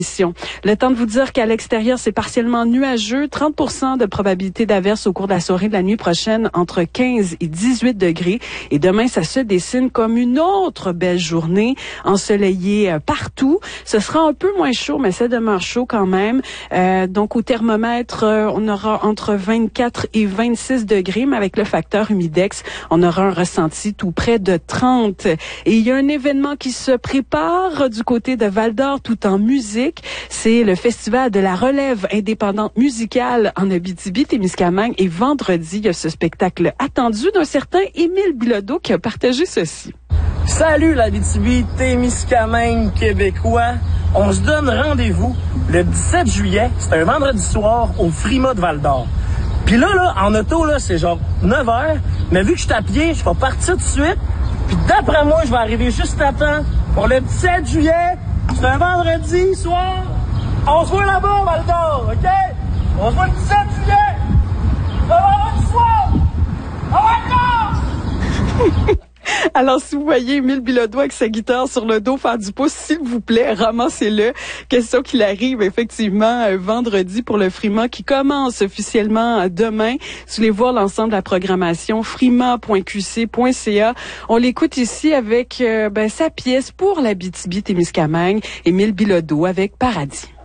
Le temps de vous dire qu'à l'extérieur, c'est partiellement nuageux, 30% de probabilité d'averse au cours de la soirée de la nuit prochaine, entre 15 et 18 degrés. Et demain, ça se dessine comme une autre belle journée, ensoleillée partout. Ce sera un peu moins chaud, mais ça demeure chaud quand même. Donc, au thermomètre, on aura entre 24 et 26 degrés, mais avec le facteur humidex, on aura un ressenti tout près de 30. Et il y a un événement qui se prépare du côté de Val-d'Or, tout en musique. C'est le Festival de la relève indépendante musicale en Abitibi-Témiscamingue. Et vendredi, il y a ce spectacle attendu d'un certain Émile Bilodeau qui a partagé ceci. Salut l'Abitibi-Témiscamingue québécois. On se donne rendez-vous le 17 juillet. C'est un vendredi soir au Frima de Val-d'Or. Puis là, en auto, là, c'est genre 9h. Mais vu que je suis à pied, je vais partir tout de suite. Puis d'après moi, je vais arriver juste à temps pour le 17 juillet. C'est un vendredi soir. On se voit là-bas, Val-d'Or, OK? On se voit le 17 juillet. C'est un vendredi soir. On va être là! Alors, si vous voyez Émile Bilodeau avec sa guitare sur le dos faire du pouce, s'il vous plaît, ramassez-le. Question qu'il arrive effectivement vendredi pour le Frima qui commence officiellement demain. Si vous voulez voir l'ensemble de la programmation, frima.qc.ca. On l'écoute ici avec sa pièce pour l'Abitibi-Témiscamingue, Émile Bilodeau avec Paradis.